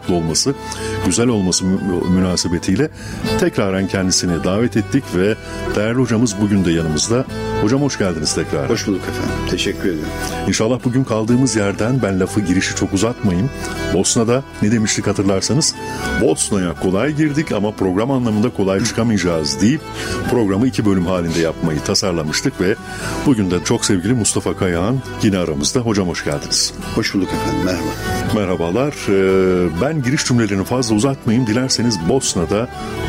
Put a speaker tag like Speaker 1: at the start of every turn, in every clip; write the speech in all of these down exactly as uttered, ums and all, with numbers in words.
Speaker 1: tatlı olması, güzel olması münasebetiyle tekraren kendisini davet ettik ve değerli hocamız bugün de yanımızda. Hocam hoş geldiniz tekrar.
Speaker 2: Hoş bulduk efendim. Teşekkür ediyorum.
Speaker 1: İnşallah bugün kaldığımız yerden, ben lafı girişi çok uzatmayayım. Bosna'da ne demiştik hatırlarsanız? Bosna'ya kolay girdik ama program anlamında kolay çıkamayacağız deyip programı iki bölüm halinde yapmayı tasarlamıştık ve bugün de çok sevgili Mustafa Kayağan yine aramızda. Hocam hoş geldiniz.
Speaker 2: Hoş bulduk efendim. Merhaba.
Speaker 1: Merhabalar. Ben giriş cümlelerini fazla uzatmayayım. Dilerseniz Bosna'da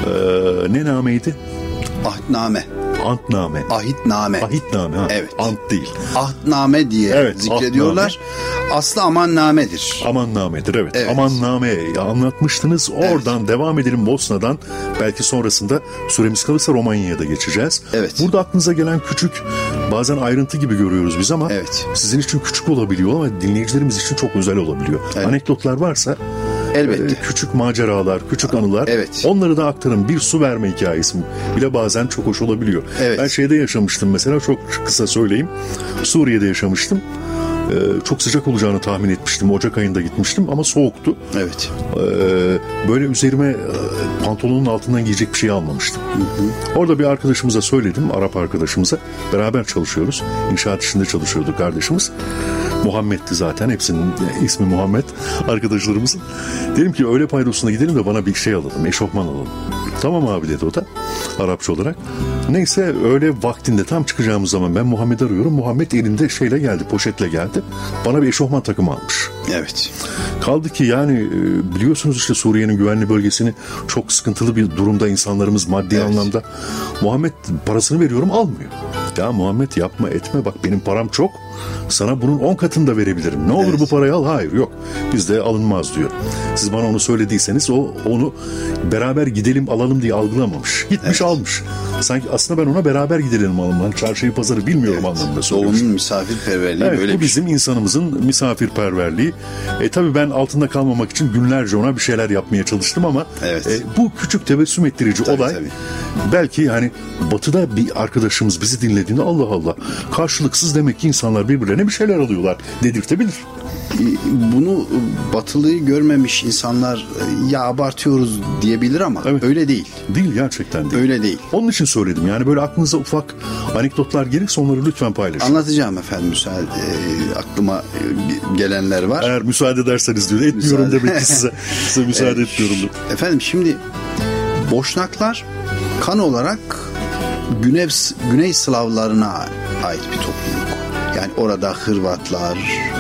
Speaker 1: ne nameydi?
Speaker 2: Ahdname.
Speaker 1: Antname.
Speaker 2: Ahitname.
Speaker 1: Ahitname. Ha.
Speaker 2: Evet.
Speaker 1: Ant değil.
Speaker 2: Ahdname diye evet, zikrediyorlar. Ahdname. Aslı amannamedir.
Speaker 1: Amannamedir evet.
Speaker 2: evet.
Speaker 1: Amanname anlatmıştınız. Oradan evet. devam edelim Bosna'dan. Belki sonrasında süremiz kalırsa Romanya'ya da geçeceğiz.
Speaker 2: Evet.
Speaker 1: Burada aklınıza gelen küçük, bazen ayrıntı gibi görüyoruz biz ama
Speaker 2: evet.
Speaker 1: sizin için küçük olabiliyor ama dinleyicilerimiz için çok özel olabiliyor. Evet. Anekdotlar varsa
Speaker 2: elbette.
Speaker 1: Küçük maceralar, küçük anılar.
Speaker 2: Evet.
Speaker 1: Onları da aktarın. Bir su verme hikayesi bile bazen çok hoş olabiliyor.
Speaker 2: Evet.
Speaker 1: Ben şeyde yaşamıştım mesela, çok kısa söyleyeyim. Suriye'de yaşamıştım. Ee, çok sıcak olacağını tahmin etmiştim. Ocak ayında gitmiştim ama soğuktu.
Speaker 2: Evet.
Speaker 1: Ee, böyle üzerime e, pantolonun altından giyecek bir şey almamıştım. Hı hı. Orada bir arkadaşımıza söyledim, Arap arkadaşımıza. Beraber çalışıyoruz. İnşaat işinde çalışıyordu kardeşimiz. Muhammed'ti zaten. Hepsinin ismi Muhammed arkadaşlarımızın. Dedim ki öğle paydosuna gidelim de bana bir şey alalım. Eşofman alalım. Tamam abi dedi o da. Arapça olarak. Neyse öğle vaktinde tam çıkacağımız zaman ben Muhammed'i arıyorum. Muhammed elinde şeyle geldi. Poşetle geldi. Bana bir eşofman takımı almış.
Speaker 2: Evet.
Speaker 1: Kaldı ki yani biliyorsunuz işte Suriye'nin güvenli bölgesini çok sıkıntılı bir durumda insanlarımız maddi evet. anlamda. Muhammed parasını veriyorum almıyor. Ya Muhammed yapma etme bak benim param çok. Sana bunun on katını da verebilirim. Ne olur evet. bu parayı al. Hayır yok. Bizde alınmaz diyor. Siz bana onu söylediyseniz o onu beraber gidelim alalım diye algılamamış. Gitmiş evet. almış. Sanki aslında ben ona beraber gidelim alalım. Hani çarşıyı pazarı bilmiyorum evet. anlamında söylemiş.
Speaker 2: Doğunun misafirperverliği
Speaker 1: evet,
Speaker 2: böyle
Speaker 1: bu bizim şey. insanımızın misafirperverliği. E tabii ben altında kalmamak için günlerce ona bir şeyler yapmaya çalıştım ama
Speaker 2: evet.
Speaker 1: e, bu küçük tebessüm ettirici tabii, olay tabii. belki hani batıda bir arkadaşımız bizi dinlediğinde Allah Allah karşılıksız demek ki insanlar birbirlerine bir şeyler alıyorlar dedirtebilir.
Speaker 2: Bunu batılıyı görmemiş insanlar ya abartıyoruz diyebilir ama evet. öyle değil.
Speaker 1: Değil gerçekten değil.
Speaker 2: Öyle değil.
Speaker 1: Onun için söyledim yani böyle aklınıza ufak anekdotlar gelirse onları lütfen paylaşın.
Speaker 2: Anlatacağım efendim müsaade e, aklıma gelenler var.
Speaker 1: Eğer müsaade ederseniz diyor etmiyorum müsaade. demek ki size. Size müsaade evet. etmiyorum.
Speaker 2: Efendim şimdi Boşnaklar kan olarak Güney, Güney Slavlarına ait bir topluluk. Yani orada Hırvatlar,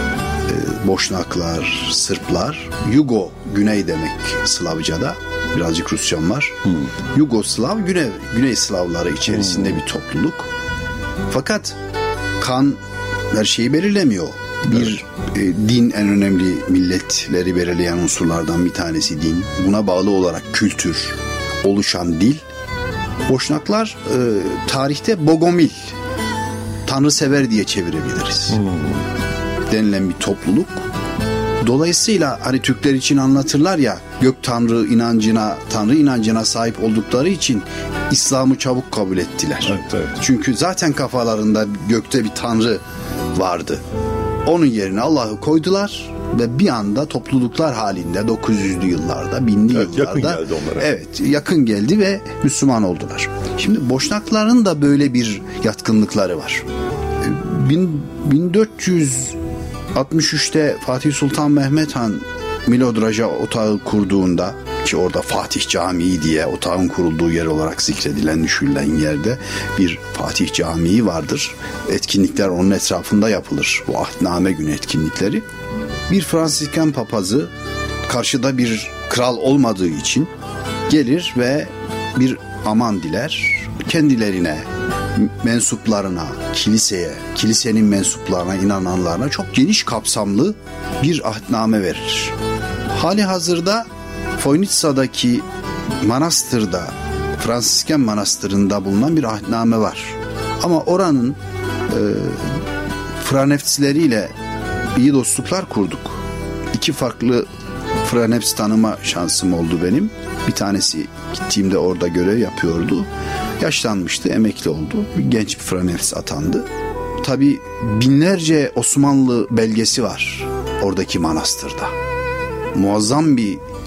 Speaker 2: Boşnaklar, Sırplar, Yugo, Güney demek Slavca'da. Birazcık Rusçam var. Hmm. Yugoslav, Güney, Güney Slavları içerisinde hmm. bir topluluk. Fakat kan her şeyi belirlemiyor. Bir evet. e, din en önemli milletleri belirleyen unsurlardan bir tanesi din. Buna bağlı olarak kültür, oluşan dil. Boşnaklar e, tarihte Bogomil, tanrısever diye çevirebiliriz. Hmm. denilen bir topluluk. Dolayısıyla hani Türkler için anlatırlar ya, gök tanrı inancına, tanrı inancına sahip oldukları için İslam'ı çabuk kabul ettiler.
Speaker 1: Evet, evet.
Speaker 2: Çünkü zaten kafalarında gökte bir tanrı vardı. Onun yerine Allah'ı koydular ve bir anda topluluklar halinde dokuz yüzlü yıllarda, binli
Speaker 1: evet,
Speaker 2: yıllarda
Speaker 1: yakın geldi onlara.
Speaker 2: Evet, yakın geldi ve Müslüman oldular. Şimdi Boşnakların da böyle bir yatkınlıkları var. bin dört yüz altmış üçte Fatih Sultan Mehmet Han Milodraja otağı kurduğunda, ki orada Fatih Camii diye otağın kurulduğu yer olarak zikredilen, düşülen yerde bir Fatih Camii vardır. Etkinlikler onun etrafında yapılır. Bu Ahdname günü etkinlikleri. Bir Fransiskan papazı karşıda bir kral olmadığı için gelir ve bir aman diler. Kendilerine, mensuplarına, kiliseye, kilisenin mensuplarına, inananlarına çok geniş kapsamlı bir ahdname verilir. Hali hazırda Foynitsa'daki manastırda, Fransiskan manastırında bulunan bir ahdname var. Ama oranın e, Franefsleriyle iyi dostluklar kurduk. İki farklı Franefs tanıma şansım oldu benim. Bir tanesi gittiğimde orada görev yapıyordu. Yaşlanmıştı, emekli oldu. Bir genç bir Franefs atandı. Tabii binlerce Osmanlı belgesi var oradaki manastırda. Muazzam bir